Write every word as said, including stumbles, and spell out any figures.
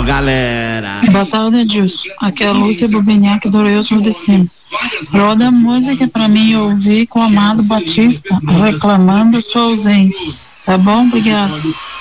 Tchau, galera. Boa tarde, Edilson. Aqui é a Lúcia Bubiniac do Wilson de Cima. Roda a música pra mim ouvir com o Amado Batista reclamando sua ausência. Tá bom? Obrigado.